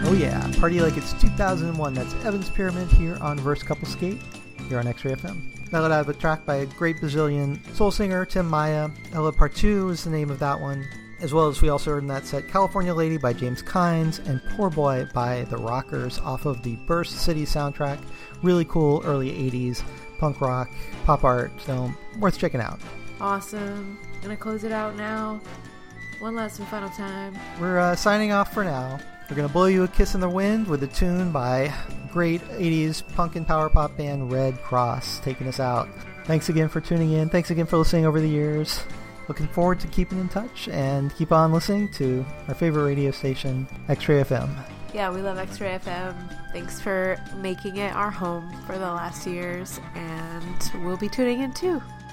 Oh yeah, party like it's 2001. That's Evan's Pyramid here on Verse Couple Skate, here on X-Ray FM. Now that I have a track by a great Brazilian soul singer, Tim Maia. Ella Partu is the name of that one. As well as we also heard in that set California Lady by James Kynes and Poor Boy by The Rockers off of the Burst City soundtrack. Really cool early 80s punk rock, pop art film. Worth checking out. Awesome. Gonna close it out now. One last and final time. We're signing off for now. We're going to blow you a kiss in the wind with a tune by great 80s punk and power pop band Red Cross taking us out. Thanks again for tuning in. Thanks again for listening over the years. Looking forward to keeping in touch and keep on listening to our favorite radio station, X-Ray FM. Yeah, we love X-Ray FM. Thanks for making it our home for the last years, and we'll be tuning in too.